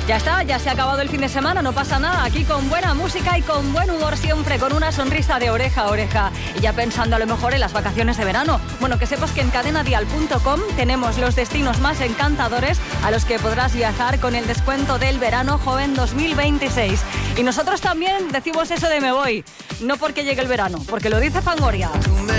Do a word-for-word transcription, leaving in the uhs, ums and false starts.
Ya está, ya se ha acabado el fin de semana, no pasa nada. Aquí con buena música y con buen humor siempre, con una sonrisa de oreja a oreja. Y ya pensando a lo mejor en las vacaciones de verano. Bueno, que sepas que en cadena dial punto com tenemos los destinos más encantadores a los que podrás viajar con el descuento del verano joven dos mil veintiséis. Y nosotros también decimos eso de me voy. No porque llegue el verano, porque lo dice Fangoria. Tú me